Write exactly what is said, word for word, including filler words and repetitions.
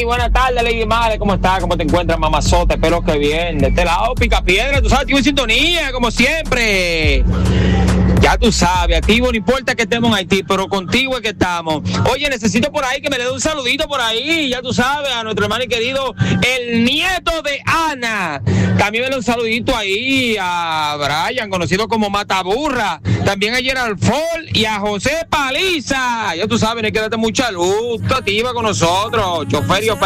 buenas tardes, Lady Male, ¿cómo estás? ¿Cómo te encuentras, mamazote? Espero que bien. De este lado, Pica Piedra, tú sabes, activo en sintonía, como siempre. Ya tú sabes, activo, no importa que estemos en Haití, pero contigo es que estamos. Oye, necesito por ahí que me le dé un saludito por ahí, ya tú sabes, a nuestro hermano y querido, el nieto de Ana. También me le dé un saludito ahí a Brian, conocido como Mataburra. También a Gerald Ford y a José Paliza. Ya tú sabes, hay que darte mucha luz, tú activa con nosotros, chofer y operador.